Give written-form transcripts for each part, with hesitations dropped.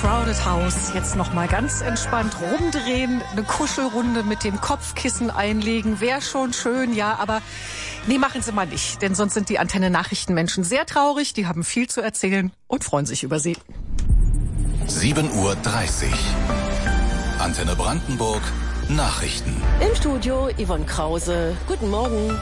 Crowded House. Jetzt noch mal ganz entspannt rumdrehen, eine Kuschelrunde mit dem Kopfkissen einlegen. Wäre schon schön, ja, aber nee, machen Sie mal nicht. Denn sonst sind die Antenne-Nachrichtenmenschen sehr traurig. Die haben viel zu erzählen und freuen sich über Sie. 7:30 Uhr. Antenne Brandenburg. Nachrichten. Im Studio Yvonne Krause. Guten Morgen.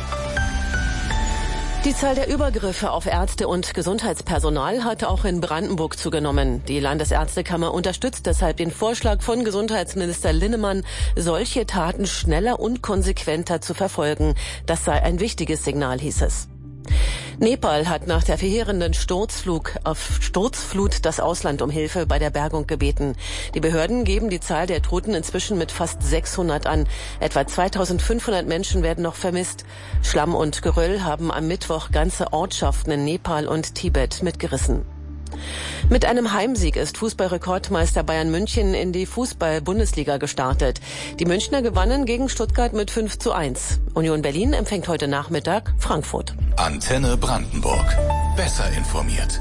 Die Zahl der Übergriffe auf Ärzte und Gesundheitspersonal hat auch in Brandenburg zugenommen. Die Landesärztekammer unterstützt deshalb den Vorschlag von Gesundheitsminister Linnemann, solche Taten schneller und konsequenter zu verfolgen. Das sei ein wichtiges Signal, hieß es. Nepal hat nach der verheerenden Sturzflut das Ausland um Hilfe bei der Bergung gebeten. Die Behörden geben die Zahl der Toten inzwischen mit fast 600 an. Etwa 2500 Menschen werden noch vermisst. Schlamm und Geröll haben am Mittwoch ganze Ortschaften in Nepal und Tibet mitgerissen. Mit einem Heimsieg ist Fußballrekordmeister Bayern München in die Fußball-Bundesliga gestartet. Die Münchner gewannen gegen Stuttgart mit 5:1. Union Berlin empfängt heute Nachmittag Frankfurt. Antenne Brandenburg. Besser informiert.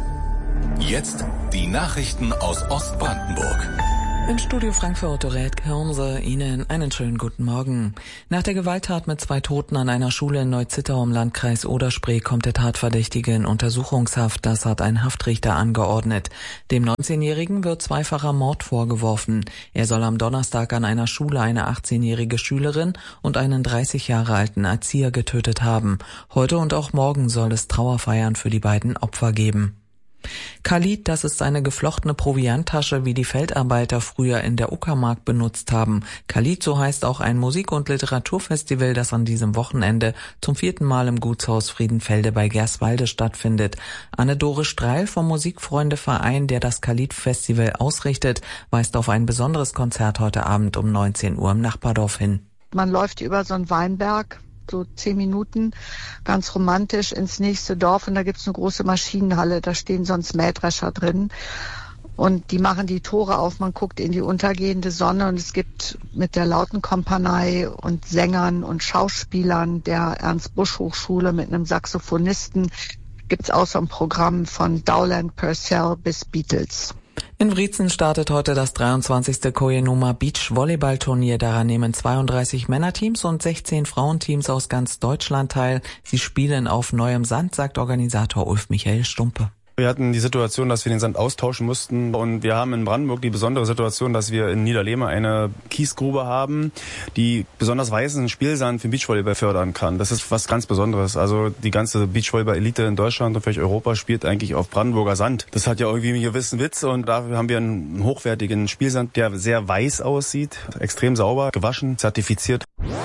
Jetzt die Nachrichten aus Ostbrandenburg. Im Studio Frankfurt, Dorette Kirmse, Ihnen einen schönen guten Morgen. Nach der Gewalttat mit 2 Toten an einer Schule in Neu-Zittau im Landkreis Oder-Spree kommt der Tatverdächtige in Untersuchungshaft. Das hat ein Haftrichter angeordnet. Dem 19-Jährigen wird zweifacher Mord vorgeworfen. Er soll am Donnerstag an einer Schule eine 18-jährige Schülerin und einen 30 Jahre alten Erzieher getötet haben. Heute und auch morgen soll es Trauerfeiern für die beiden Opfer geben. Khalid, das ist eine geflochtene Provianttasche, wie die Feldarbeiter früher in der Uckermark benutzt haben. Khalid, so heißt auch ein Musik- und Literaturfestival, das an diesem Wochenende zum 4. Mal im Gutshaus Friedenfelde bei Gerswalde stattfindet. Anne-Dore Streil vom Musikfreunde-Verein, der das Khalid-Festival ausrichtet, weist auf ein besonderes Konzert heute Abend um 19 Uhr im Nachbardorf hin. Man läuft über so einen Weinberg, so 10 Minuten, ganz romantisch ins nächste Dorf, und da gibt's eine große Maschinenhalle, da stehen sonst Mähdrescher drin und die machen die Tore auf, man guckt in die untergehende Sonne, und es gibt mit der Lautenkompanie und Sängern und Schauspielern der Ernst-Busch-Hochschule mit einem Saxophonisten, gibt's auch so ein Programm von Dowland Purcell bis Beatles. In Wriezen startet heute das 23. Kojenuma Beach Volleyballturnier. Daran nehmen 32 Männerteams und 16 Frauenteams aus ganz Deutschland teil. Sie spielen auf neuem Sand, sagt Organisator Ulf Michael Stumpe. Wir hatten die Situation, dass wir den Sand austauschen mussten, und wir haben in Brandenburg die besondere Situation, dass wir in Niederlehme eine Kiesgrube haben, die besonders weißen Spielsand für Beachvolleyball fördern kann. Das ist was ganz Besonderes. Also die ganze Beachvolleyball-Elite in Deutschland und vielleicht Europa spielt eigentlich auf Brandenburger Sand. Das hat ja irgendwie einen gewissen Witz, und dafür haben wir einen hochwertigen Spielsand, der sehr weiß aussieht, extrem sauber, gewaschen, zertifiziert.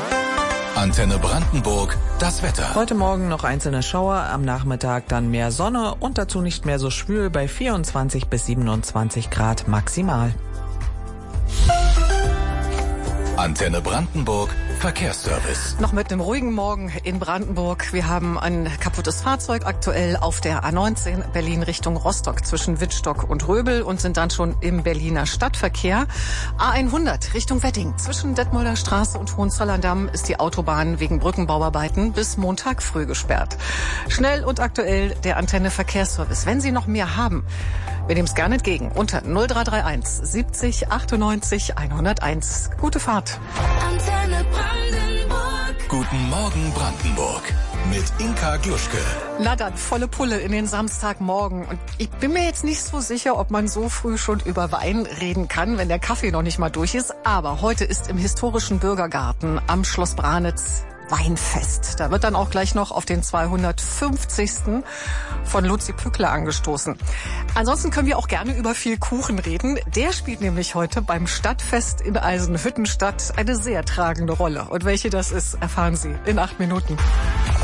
Antenne Brandenburg, das Wetter. Heute Morgen noch einzelne Schauer, am Nachmittag dann mehr Sonne und dazu nicht mehr so schwül bei 24 bis 27 Grad maximal. Antenne Brandenburg, Verkehrsservice. Noch mit einem ruhigen Morgen in Brandenburg. Wir haben ein kaputtes Fahrzeug aktuell auf der A19 Berlin Richtung Rostock zwischen Wittstock und Röbel und sind dann schon im Berliner Stadtverkehr. A100 Richtung Wedding zwischen Detmolder Straße und Hohenzollern-Damm ist die Autobahn wegen Brückenbauarbeiten bis Montag früh gesperrt. Schnell und aktuell der Antenne Verkehrsservice. Wenn Sie noch mehr haben, wir nehmen es gerne entgegen unter 0331 70 98 101. Gute Fahrt. Antenne Brandenburg. Guten Morgen Brandenburg mit Inka Gluschke. Na dann, volle Pulle in den Samstagmorgen. Und ich bin mir jetzt nicht so sicher, ob man so früh schon über Wein reden kann, wenn der Kaffee noch nicht mal durch ist. Aber heute ist im historischen Bürgergarten am Schloss Branitz Weinfest. Da wird dann auch gleich noch auf den 250. von Luzi Pückler angestoßen. Ansonsten können wir auch gerne über viel Kuchen reden. Der spielt nämlich heute beim Stadtfest in Eisenhüttenstadt eine sehr tragende Rolle. Und welche das ist, erfahren Sie in 8 Minuten.